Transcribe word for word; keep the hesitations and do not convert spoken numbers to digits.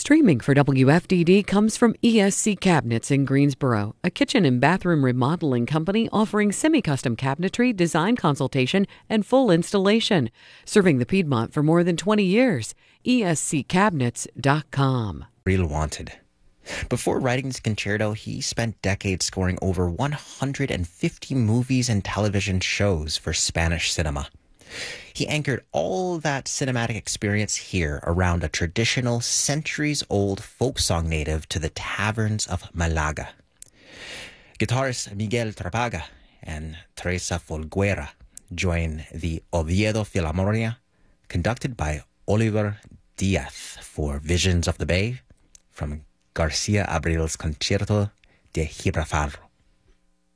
Streaming for W F D D comes from E S C Cabinets in Greensboro, a kitchen and bathroom remodeling company offering semi-custom cabinetry, design consultation, and full installation. Serving the Piedmont for more than twenty years. E S C cabinets dot com. Real Wanted. Before writing this concerto, he spent decades scoring over one hundred fifty movies and television shows for Spanish cinema. He anchored all that cinematic experience here around a traditional, centuries-old folk song native to the taverns of Malaga. Guitarists Miguel Trapaga and Teresa Folguera join the Oviedo Philharmonia, conducted by Oliver Diaz for Visions of the Bay from Garcia Abril's Concierto de Gibraltar.